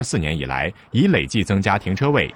4年以来，已累计增加停车位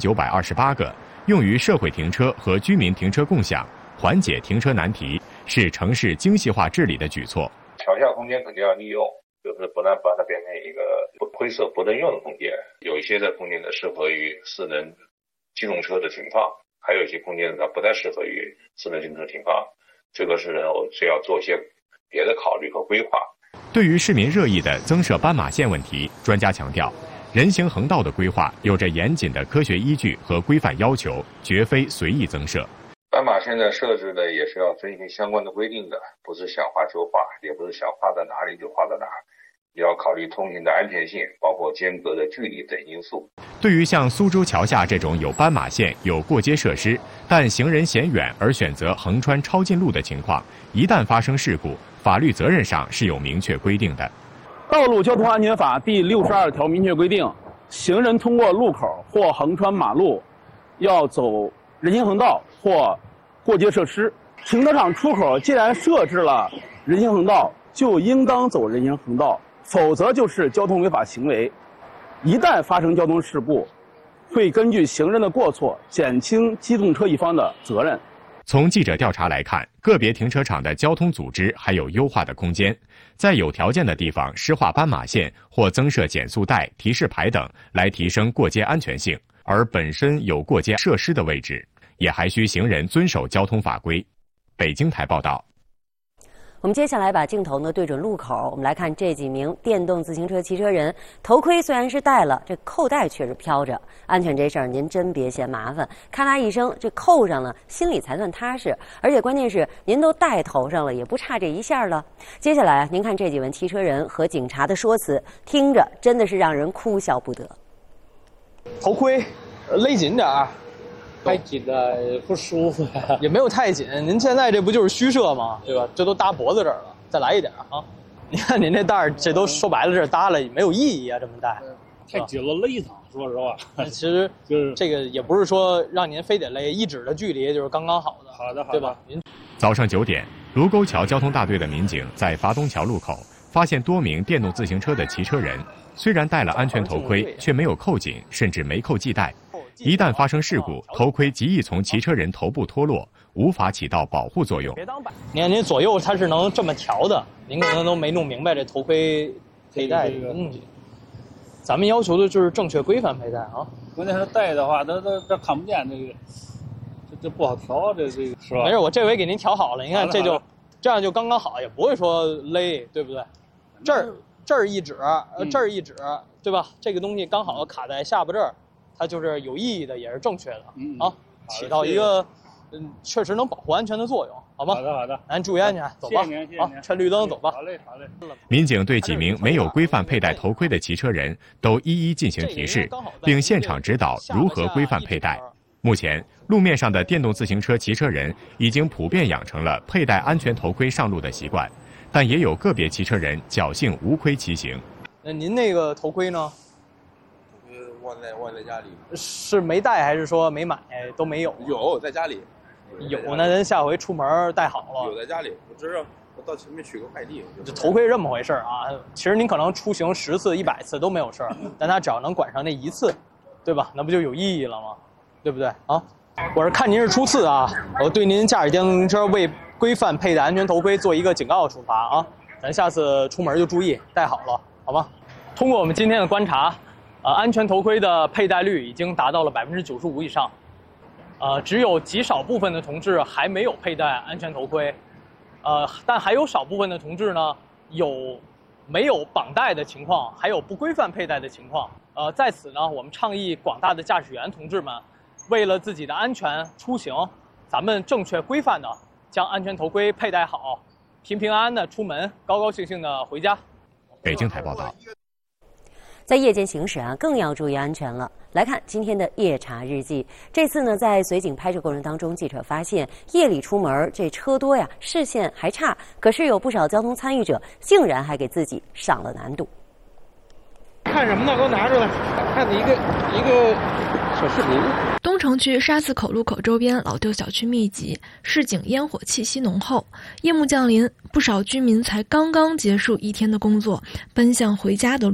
7928个，用于社会停车和居民停车共享，缓解停车难题，是城市精细化治理的举措。 桥下空间肯定要利用，就是不能把它变成一个灰色不能用的空间。有一些的空间呢适合于私人机动车的停放，还有一些空间呢不太适合于私人机动车停放。这个是要做一些别的考虑和规划。 对于市民热议的增设斑马线问题，专家强调，人行横道的规划有着严谨的科学依据和规范要求，绝非随意增设。 斑马线的设置呢，也是要遵循相关的规定的，不是想画就画，也不是想画到哪里就画到哪，也要考虑通行的安全性，包括间隔的距离等因素。 对于像苏州桥下这种有斑马线、有过街设施，但行人嫌远而选择横穿超近路的情况，一旦发生事故，法律责任上是有明确规定的。 道路交通安全法第62条明确规定，行人通过路口或横穿马路，要走人行横道或过街设施。停车场出口既然设置了人行横道，就应当走人行横道，否则就是交通违法行为。一旦发生交通事故，会根据行人的过错减轻机动车一方的责任。 从记者调查来看，个别停车场的交通组织还有优化的空间，在有条件的地方施画斑马线或增设减速带、提示牌等，来提升过街安全性。而本身有过街设施的位置，也还需行人遵守交通法规。北京台报道。 我们接下来把镜头呢对准路口，我们来看这几名电动自行车骑车人，头盔虽然是戴了，这扣带却是飘着。安全这事儿您真别嫌麻烦，咔啦一声这扣上了，心里才算踏实。而且关键是您都戴头上了，也不差这一下了。接下来您看这几位骑车人和警察的说辞，听着真的是让人哭笑不得。 头盔勒紧点儿。 太紧了不舒服呀， 也没有太紧。您现在这不就是虚设吗？对吧？这都搭脖子这儿了，再来一点啊！你看您这带儿，这都说白了，这搭了没有意义啊，这么戴。 太紧了，勒上。说实话， 其实就是这个也不是说让您非得勒，一指的距离就是刚刚好的。 好的， 对吧？ 早上9点，卢沟桥交通大队的民警在伐东桥路口发现多名电动自行车的骑车人，虽然戴了安全头盔，却没有扣紧，甚至没扣系带。一旦发生事故，头盔极易从骑车人头部脱落，无法起到保护作用。 你看您左右它是能这么调的，您可能都没弄明白这头盔佩戴这个东西。咱们要求的就是正确规范佩戴啊。 关键是戴的话，这看不见，这不好调，这个是吧？ 没事，我这回给您调好了，您看这样就刚刚好，也不会说勒，对不对？这儿一指，这儿一指，对吧？这个东西刚好卡在下巴这儿。它就是有意义的，也是正确的啊，起到一个确实能保护安全的作用，好吗？ 好的， 咱注意安全，走吧。好，趁绿灯走吧。 好嘞。 民警对几名没有规范佩戴头盔的骑车人都一一进行提示，并现场指导如何规范佩戴。目前，路面上的电动自行车骑车人已经普遍养成了佩戴安全头盔上路的习惯，但也有个别骑车人侥幸无盔骑行。 那您那个头盔呢？ 忘在家里， 是没带还是说没买都没有？ 有在家里， 有那咱下回出门带好了。 有在家里，我到前面取个快递。 这头盔这么回事啊？其实您可能出行10次、100次都没有事儿，但他只要能管上那一次，对吧？那不就有意义了吗？对不对啊？我是看您是初次啊，我对您驾驶电动自行车未规范佩戴安全头盔做一个警告处罚啊！咱下次出门就注意戴好了，好吗？通过我们今天的观察。安全头盔的佩戴率已经达到了95%以上，只有极少部分的同志还没有佩戴安全头盔，但还有少部分的同志呢没有绑带的情况，还有不规范佩戴的情况。在此呢，我们倡议广大的驾驶员同志们，为了自己的安全出行，咱们正确规范的将安全头盔佩戴好，平平安安的出门，高高兴兴的回家。 北京台报道。 在夜间行驶更要注意安全了。来看今天的夜查日记。这次呢，在随警拍摄过程当中，记者发现夜里出门这车多呀，视线还差，可是有不少交通参与者竟然还给自己上了难度。 看什么呢？给我拿出来，看一个小视频。 东城区沙寺口路口周边老旧小区密集，市井烟火气息浓厚。夜幕降临，不少居民才刚刚结束一天的工作，奔向回家的路。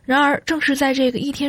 然而，正是在这个一天